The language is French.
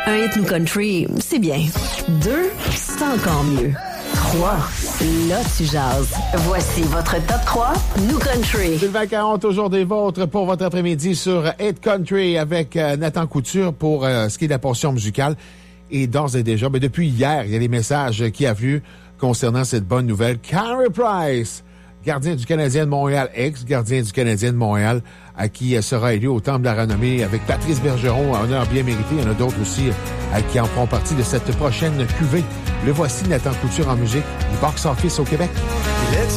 Un hit New Country, c'est bien. 2, c'est encore mieux. 3, là tu jases. Voici votre top 3 New Country. Sylvain Caron, toujours des vôtres pour votre après-midi sur Hit Country avec Nathan Couture pour ce qui est de la portion musicale. Et d'ores et déjà, depuis hier, il y a des messages qui affluent concernant cette bonne nouvelle. Carey Price, gardien du Canadien de Montréal, ex-gardien du Canadien de Montréal, à qui sera élu au Temple de la Renommée avec Patrice Bergeron, honneur bien mérité. Il y en a d'autres aussi qui en feront partie de cette prochaine cuvée. Le voici, Nathan Couture en musique du box-office au Québec. Let's